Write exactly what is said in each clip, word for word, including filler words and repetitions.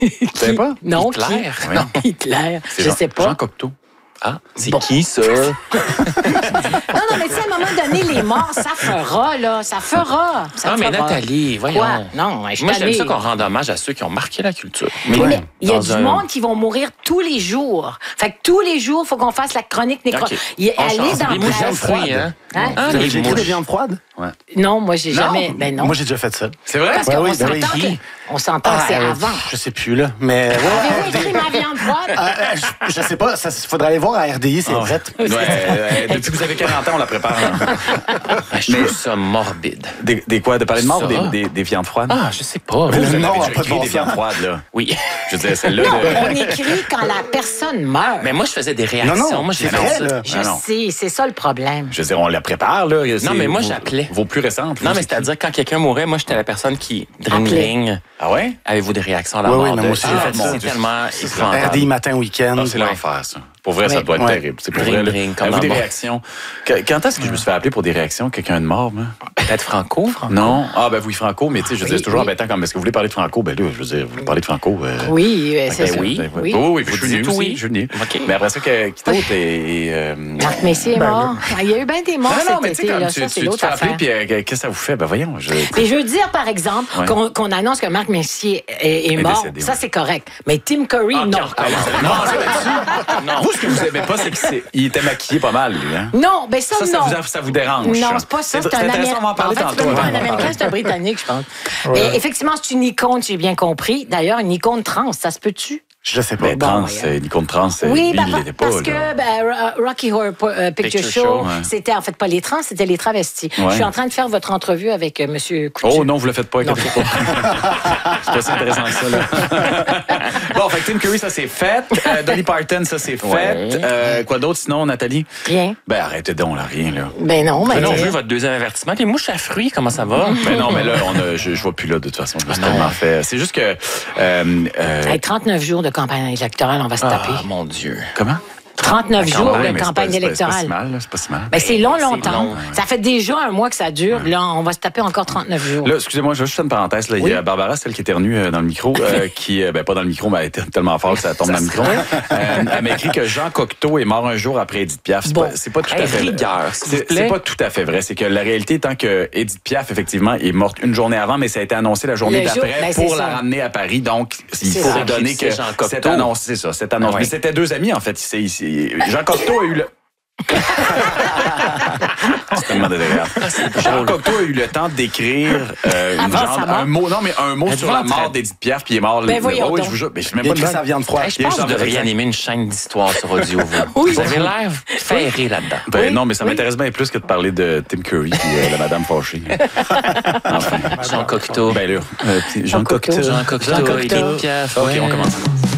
Vous savez pas? Non, Hitler. qui? Oui. Non, Hitler. C'est Je Jean, sais pas. Jean Cocteau. Ah, c'est Bon. qui, ça? Non, non, mais tu sais, à un moment donné, les morts, ça fera, là. Ça fera. Ça Ah, mais fera. Nathalie, voyons. Quoi? Non, je suis Moi, j'aime tannée. ça qu'on rende hommage à ceux qui ont marqué la culture. Oui, Ouais. mais il y a Dans du un- monde qui vont mourir tous les jours. Fait que tous les jours, il faut qu'on fasse la chronique nécro. OK. Il est On allé change. dans Les mouches presse. froides, hein? Hein? Ah, Vous avez les déjà écrit des mouches. viandes froides? Ouais. Non, moi, j'ai jamais. Ben non. Moi, j'ai déjà fait ça. C'est vrai? Parce Ouais, qu'on oui, ben s'entend oui. que, on s'entend que c'est euh, avant. Je sais plus, là. Mais ouais, Avez-vous écrit ma viande froide? euh, euh, je, je sais pas, il faudrait aller voir à R D I, c'est Ah, vrai. Ouais, euh, depuis que vous avez quarante ans, on la prépare. hein. Ah, Je trouve ça morbide. Des, des quoi? De parler de mort Ça. ou des, des, des viandes froides? Ah, je sais pas. Vous, vous avez non, déjà pas de écrit bon des sens. viandes froides, là. Oui. Je veux dire, celle-là... Non, de- on écrit quand la personne meurt. Mais moi, je faisais des réactions. Non, non, moi, j'ai c'est fait vrai, ça. là. Je Ah non. sais, c'est ça le problème. Je veux dire, on la prépare, là. Non, C'est mais moi, vos- j'appelais. Vos plus récentes. Non, vous, mais c'est- c'est-à-dire, quand quelqu'un mourait, moi, j'étais la personne qui dring Appelait. ring. Ah ouais? Avez-vous des réactions à la Oui, mort oui, non, de... moi aussi, j'ai Ah, fait ça. c'est tellement R D I épouvantable. matin, week-end. Ah, c'est Ouais. l'enfer, ça. Pour vrai, ça Ouais. doit être Ouais. terrible. C'est pour Dring, vrai. là. dring, comme Avez-vous dans des le bar. réactions? Que- Quand est-ce que je me suis fait appeler pour des réactions de quelqu'un de mort, moi? Peut-être Franco, Franco? Non. Ah, ben oui, Franco, mais tu sais, je veux dire, Oui, c'est toujours oui. embêtant comme, est-ce que vous voulez parler de Franco? Ben là, je veux dire, vous voulez parler de Franco? euh, Oui, euh, c'est ben ça. oui. ben, Oui. oui, oui, puis Vous je suis venu dites aussi. oui. Je suis venu. OK. Mais après ça, que- qui d'autre est... est, euh, Marc Messier est mort. Ah, il y a eu bien des morts Non, non, mais cet tu sais, été. comme Là. tu, Ça, tu, c'est tu te l'autre fais appeler, affaire. puis euh, qu'est-ce que ça vous fait? Ben voyons, je... Mais je veux dire, par exemple, Ouais. qu'on qu'on annonce que Marc Messier est, est Est mort. décédé, Ça, ouais. c'est correct. Mais Tim Curry, Ah, non. OK, on recommence. Non, c'est là-dessus. Non. Vous, ce que vous aimez pas, c'est qu'il était maquillé pas mal, lui, hein? Non, ben ça, Ça, ça non. vous, ça vous dérange? Non, c'est pas ça. C'est un intéressant, Américain. on va en parler en fait, tantôt. c'est pas hein. un Américain, c'est un Britannique, je pense. Et effectivement, c'est une icône, j'ai bien compris. D'ailleurs, une icône trans, ça se peut-tu? Je sais pas. Mais Bon, trans, ouais. c'est une icône trans, c'est- Oui, lui, ben, il l'était pas, parce là. que ben, Ro- Rocky Horror euh, Picture, Picture Show, Show, ouais. c'était en fait pas les trans, c'était les travestis. Ouais. Je suis en train de faire votre entrevue avec euh, M. Coutu. Oh non, vous le faites pas, inquiétez-vous pas. C'est pas si intéressant que ça, là. Bon, fait que Tim Curry, ça c'est fait. Euh, Dolly Parton, ça c'est fait. Ouais. Euh, quoi d'autre sinon, Nathalie? Rien. Ben arrêtez donc, là, rien, là. Ben non, mais... Mais non, vu votre deuxième avertissement. Les mouches à fruits, comment ça va? Ben non, mais là, on a, je, je vois plus là, de toute façon. Je me suis Ah non. tellement fait. C'est juste que. Euh, euh, Hey, trente-neuf jours de campagne électorale, on va se taper. Ah, mon Dieu. comment? trente-neuf Quand jours même, de mais c'est campagne pas- c'est pas- électorale. C'est pas si mal, là, c'est pas si mal. Ben, c'est long, c'est longtemps. long, ouais. Ça fait déjà un mois que ça dure. Là, on va se taper encore trente-neuf jours. Là, excusez-moi, je vais juste faire une parenthèse. Là. Il y a Barbara, celle qui éternue euh, dans le micro, euh, qui, euh, ben pas dans le micro, mais elle était tellement fort que ça tombe dans le micro. Euh, elle m'a écrit que Jean Cocteau est mort un jour après Édith Piaf. C'est Bon. pas, c'est pas tout Hey, à fait rigueur, s'il vous C'est plaît. c'est pas tout à fait vrai. C'est que la réalité étant que Édith Piaf, effectivement, est morte une journée avant, mais ça a été annoncé la journée Le jour- d'après ben, c'est pour ça. la ramener à Paris. Donc, il C'est faudrait ça. donner que C'est Jean Cocteau. cette annonce, c'est ça, cette annonce. Ah ouais. Mais c'était deux amis, en fait. Il s'est- il s'est- Jean Cocteau a eu le c'est tellement désagréable. Jean Cocteau a eu le temps d'écrire euh, une Avant genre- sa mort. un mot, non, mais un mot Êtes-vous sur la en train- mort d'Édith Piaf, puis il est mort. Ben le- voyons oui, donc. je vous jure, mais je sais même Il pas a écrit de sa viande froide. Hey, je pense que vous devriez animer une chaîne d'histoire sur audio, vous. Oui. Vous avez l'air ferré là-dedans. Ben Oui, non, mais ça oui. m'intéresse bien plus que de parler de Tim Curry puis euh, la Madame fâchée. Enfin. Jean Cocteau. Ben là, euh, puis Jean Cocteau. Jean Cocteau, Jean Cocteau. Édith Piaf. OK, ouais. on commence.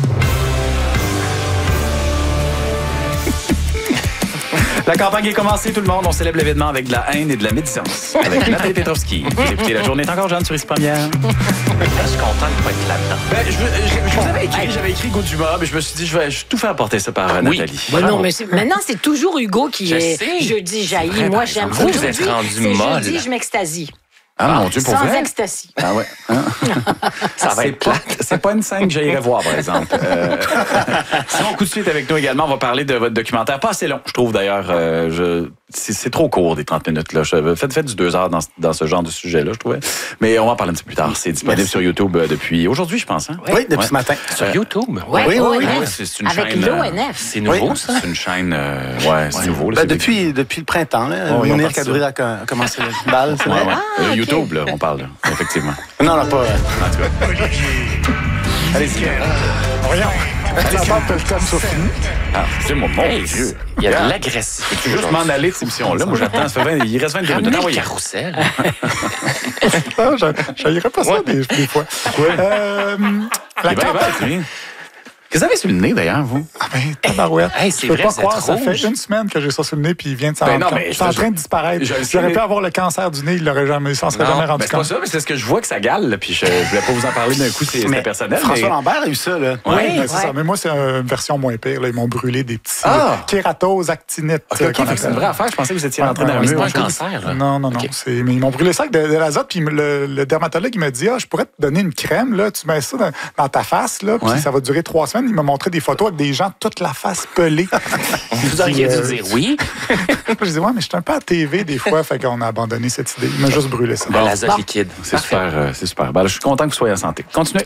La campagne est commencée, tout le monde. On célèbre l'événement avec de la haine et de la médisance. Avec Nathalie Petrovski. Vous écoutez La Journée est encore jeune sur Ici Première. Je suis content de ne pas être là-dedans. Ben, je, je- je vous avais écrit, j'avais écrit Hugo Dumas, mais je me suis dit, je vais, je vais tout faire porter ça par euh, Oui. Nathalie. Ben non, mais c'est- maintenant, c'est toujours Hugo qui Je est sais. jeudi jailli. vrai, Moi, par j'aime. exemple. Vous, vous êtes Aujourd'hui, rendu c'est molle. jeudi, je m'extasie. Ah, mon Dieu, pour Sans vrai? ecstasy. Ah ouais. Hein? Ça va C'est être pas, plate. c'est pas une scène que j'irais voir, par exemple. Euh, sinon, coup de suite avec nous également, on va parler de votre documentaire. Pas assez long, je trouve d'ailleurs. Euh, je, c'est, c'est trop court, des trente minutes. Là. Je, faites, faites du deux heures dans, dans ce genre de sujet-là, je trouvais. Mais on va en parler un petit peu plus tard. C'est disponible Merci. sur YouTube euh, depuis aujourd'hui, je pense. Hein? Oui, depuis Ouais. ce matin. Sur YouTube? Ouais, Oui, oui, O N oui, F. oui, c'est- c'est une Avec chaîne, l'O N F. C'est nouveau, Oui. ça? C'est une chaîne, euh, ouais, c'est nouveau. Là, Ben, c'est depuis, depuis le printemps, là, Oh, ils ont Mounir parti Kadouri ça. a, co- a commencé le bal, c'est Ouais, vrai? ouais. Ah, Euh, ok. YouTube, là, on parle, là, effectivement. Non, non, pas... euh, En tout cas. Allez-y. La barbe Pelletan, ça finit. Ah, c'est mon, mon Hey, Dieu. il y a de Regarde. l'agressivité. Je vais juste m'en aller de cette émission-là. Moi, j'attends. Ça fait vingt, il reste vingt-deux minutes. Ramenez Ah, le oui. carrousel. Ah, j'a- J'haïrais pas ça des, des fois. Euh, la Il est bien campagne- bête, lui. Qu'est-ce que vous avez sur le nez, d'ailleurs, vous? Ah ben, tabarouette. Hey, c'est je peux vrai, pas vous croire, êtes ça fait rouge. une semaine que j'ai ça sur le nez, puis il vient de s'en Ben rendre non, compte. mais C'est en je- train de disparaître. je le sais, J'aurais mais- pu avoir le cancer du nez, il l'aurait jamais, il s'en serait Non, jamais rendu Ben, c'est pas compte. ça, mais c'est ce que je vois que ça gale, là, puis je, je voulais pas vous en parler d'un coup, c'est- c'était personnel. François mais- Lambert a eu ça, là. Oui, Ouais, ben, c'est ouais. ça. Mais moi, c'est une version moins pire. Là. Ils m'ont brûlé des petits Ah! kératoses, actinites. OK, euh, OK, qu'on fait que c'est une appelle. vraie affaire. Je pensais que vous étiez rentré Ouais, dans ouais, un C'est mur. pas un cancer, là. Non, non, non. OK. C'est- Mais ils m'ont brûlé ça avec de, de l'azote. Puis le, le dermatologue, il m'a dit, ah, je pourrais te donner une crème, là. Tu mets ça dans, dans ta face, là. Puis Ouais. ça va durer trois semaines. Il m'a montré des photos avec des gens, toute la face pelée. Vous auriez dû euh, dire oui. Je disais, ouais, mais je suis un peu à T V des fois. Fait qu'on a abandonné cette idée. Il m'a juste brûlé ça. De l'azote liquide. C'est super, euh, c'est super. Ben, je suis content que vous soyez en santé. Continuez.